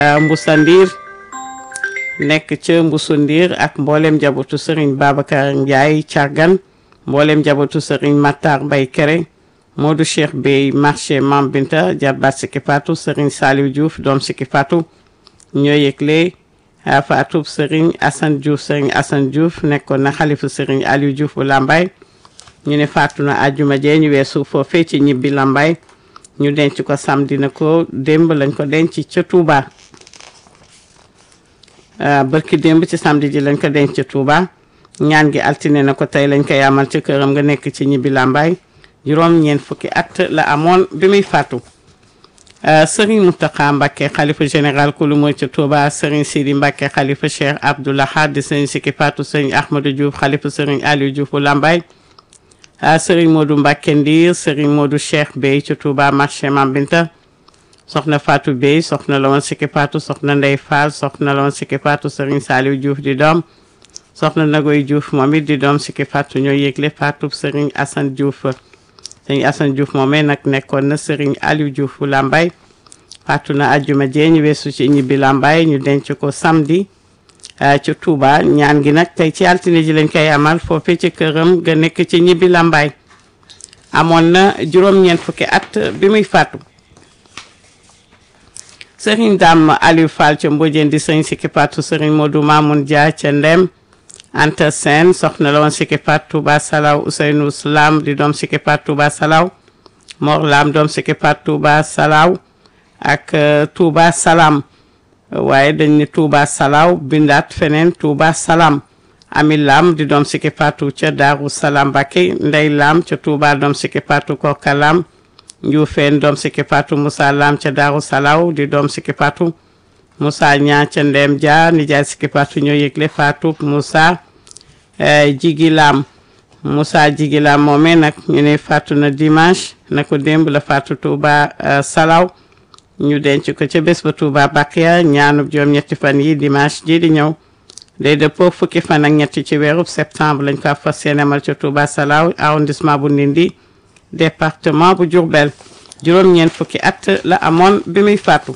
Mbusandir nekk ca Mbusandir ak mboolem njabootu Serigne Babacar Ndiaye Thiargane mboolem njabootu Serigne Matar Mbaye Kéré Modou Cheikh Bey marché Mam Binta jarbaat Siki Fatou Serigne Saliou Diouf doom Siki Fatou ñoo yëgle Fatou Serigne Assane Diouf nekkoon na xalifu Serigne Aliou Diouf bu Lambaye ñu ne faatu na àjjuma jee ñu weesu foofee ci ñibbi Lambaye ñu denc ko samedi na ko démb lañ ko denc ca Touba barki démb ci samedi ji lañ ko denc ca Touba ñaan gi altine na ko tey lañ koy amal ci këram nga nekk ci ñibbi Lambaye juróom-ñeent fukki at la amoon bi muy faatu Serigne Mountakha Mbacké xalifa général kulu mooy ca Touba Serigne Sidi Mbacké xalifa Cheikh Abdoul Ahad di Serigne Siki Fatou Serigne Ahmadou Diouf xalifa Serigne Aliou Diouf bu Lambaye Serigne Modou Mbacké Ndir Serigne Modou Cheikh Bey ca Touba marché Mam Binta soxna Fatou Bey soxna la woon Siki Fatou soxna Ndey Fall soxna la woon Siki Fatou Serigne Saliou Diouf di doom soxna Nagoy Diouf moom it di doom Siki Fatou ñoo yëgle Fatou Serigne Assane Diouf Serigne Assane Diouf moomee nag nekkoon na Serigne Aliou Diouf bu Lambaye faatu na àjjuma jee ñu weesu ci ñibbi Lambaye ñu denc ko samedi ci Touba ñaan gi nag tey ci altine ji lañ koy amal foofee ci këram nga nekk ci ñibbi Lambaye amoon na juróom-ñeent fukki at bi muy faatu Serigne Dame Aliou Fall ca Mbodiène di Serigne Siki Fatou Serigne Modou Mamoun Dia ca Ndem Anta Sène soxna la woon Siki Fatou Touba Salaw Ousseynou Lam di doom Siki Fatou Touba Salaw Mor Lam doom Siki Fatou Touba Salaw ak Touba Salam waaye dañ ne Touba Salaw bindaat feneen Touba Salam Ami Lam di doom Siki Fatou ca Daaru Salam Mbacké Ndey Lam ca Touba doom Siki Fatou Korka Lam Ndioufène doom Siki Fatou Moussa Lam ca Daaru Salaw di doom Siki Fatou Moussa Ñaa ca Ndem Dia nijaay Siki Fatou ñoo yëgle Fatou Moussa Jigi Lam moomee nag ñu ne faatu na dimanche na ko démb la faatu Touba Salaw ñu denc ko ca bés ba Touba Bakia ñaanub juróom-ñetti fan yi dimanche ji di ñëw day dëppoo fukki fan ak ñetti ci weerub septembre lañ ko fas yéene amal ca Touba Salaw arrondissement bu Ndindi département bu Diourbel juróom-ñeent fukki at la amoon bi muy faatu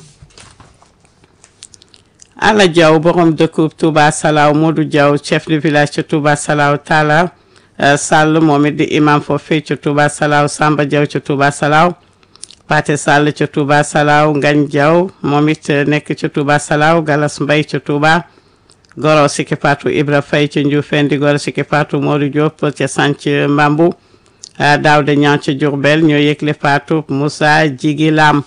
Ala Diaw borom dëkkub Touba Salaw Modou Diaw chef de village ca Touba Salaw Talla Sall moom it di imam foofee ca Touba Salaw Samba Diaw ca Touba Salaw Paté Sall ca Touba Salaw Ngagne Diaw moom it nekk ca Touba Salaw Galas Mbay ca Touba Goro Siki Fatou Ibra Faye ca Ndioufène di Goro Siki Fatou Modou Diop ca Sanc Mbambu Daouda Niang ca Diourbel ñoo yëgle Fatou Moussa Jigi Lam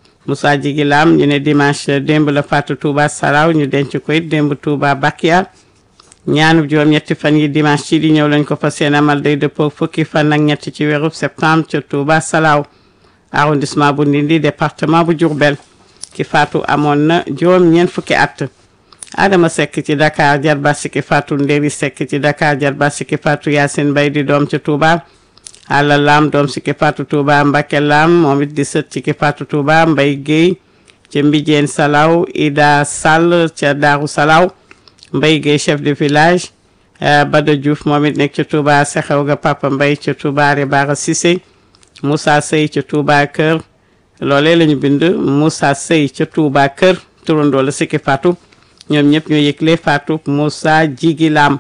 ñu ne dimanche démb la faatu Touba Salaw ñu denc ko it démb Touba Bakia ñaanub juróom-ñetti fan yi dimanche ci di ñëw lañ ko fas yéene amal day dëppoo fukki fan ak ñetti ci weerub septembre ca Touba Salaw arrondissement bu Ndindi département bu Diourbel ki faatu amoon na juróom-ñeent fukki at Adama Seck ci Dakar jarba Siki Fatou Ndéri Seck ci Dakar jarba Siki Fatou Yacine Mbaye di doom ca Touba Alla Lam doom Siki Fatou Touba Mbacké Lam moom it di sët Siki Fatou Touba Mbaye Guèye ca Mbijeen Salaw Ida Sall ca Daaru Salaw Mbaye Guèye chef de village Bada Diouf moom it nekk ca Touba Sexew ga Papa Mbaye ca Touba Rebara Cissé Moussa Sey ca Touba Kër loolee lañu bind Moussa Sey ca Touba Kër turandoo la Siki Fatou ñoom ñëpp ñoo yëgle Fatou Moussa Jigi Lam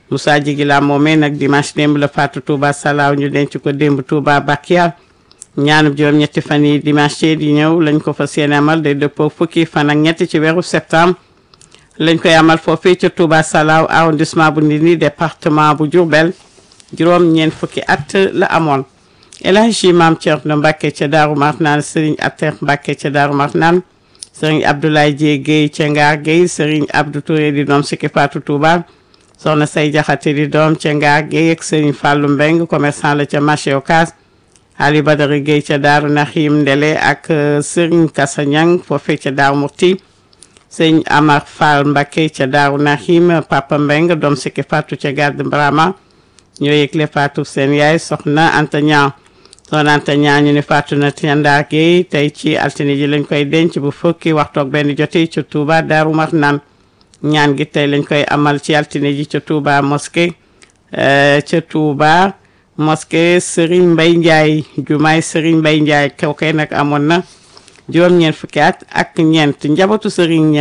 moomee nag dimanche démb la faatu Touba Salaw ñu denc ko démb Touba Bakia ñaanub juróom-ñetti fan yi dimanche di ñëw lañ ko fas yéene amal day dëppoo fukki fan ak ñetti ci weeru septembre lañ koy amal foofii ca Touba Salaw arrondissement bu Ndindi département bu Diourbel juróom-ñeent fukki at la amoon El Hadji Mame Thierno Mbacké ca Daaru Marnaan Serigne Ater Mbacké ca Daaru Marnaan Serigne Abdoulaye Dieye Guèye ca Ngaar Guèye Serigne Abdou Touré di doom Siki Fatou Touba soxna Say Jaxate di doom ca Ngaar Guèye ak Serigne Fallou Mbeng commerçant la ca marché Ocass Ali Badara Guèye ca Daaru Nahim Ndele ak Serigne Kassa Niang foofee ca Daaru Murti Serigne Amar Fall Mbacké ca Daaru Nahim Papa Mbeng doom Siki Fatou ca Garde Brama ñoo yëgle faatu seen yaay soxna Anta Niang ñu ne faatu na ca Ndaar Guèye tey ci altine ji lañ koy denc bu fukki waxtu ak benn jotee ca Touba Daaru Marnaan ñaan gi tey lañ koy amal ci altine ji ca Touba mosquée Serigne Mbaye Ndiaye jumaay Serigne Mbaye Ndiaye kooku nag amoon na juróom-ñeent fukki at ak ñeent njabootu Serigne